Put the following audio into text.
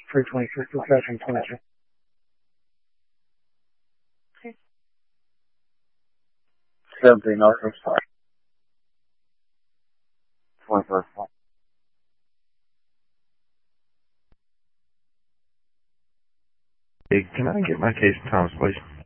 326 to session 22. Okay. 17 Northwest Park. 21st floor. Hey, can I get my case in Thomas, please?